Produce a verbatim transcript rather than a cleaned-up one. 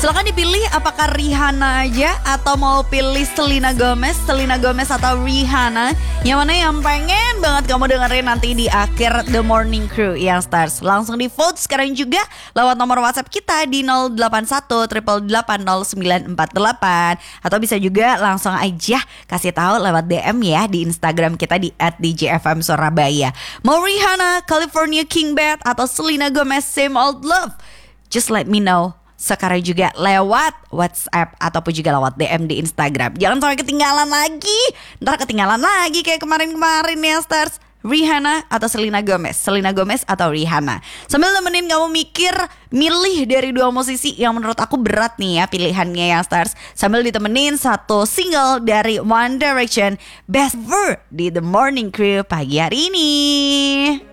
Silahkan dipilih apakah Rihanna aja atau mau pilih Selena Gomez, Selena Gomez atau Rihanna. Yang mana yang pengen banget kamu dengerin nanti di akhir The Morning Crew yang Stars. Langsung di vote sekarang juga lewat nomor WhatsApp kita di nol delapan satu delapan delapan nol sembilan empat delapan. Atau bisa juga langsung aja kasih tahu lewat D M ya di Instagram kita di at D J F M Surabaya. Mau Rihanna, California King Bed atau Selena Gomez Same Old Love? Just let me know. Sekarang juga lewat WhatsApp ataupun juga lewat D M di Instagram. Jangan sampai ketinggalan lagi. Ntar ketinggalan lagi kayak kemarin-kemarin ya Stars. Rihanna atau Selena Gomez, Selena Gomez atau Rihanna. Sambil nemenin kamu mikir milih dari dua musisi yang menurut aku berat nih ya pilihannya ya Stars. Sambil ditemenin satu single dari One Direction, Best Ever di The Morning Crew pagi hari ini.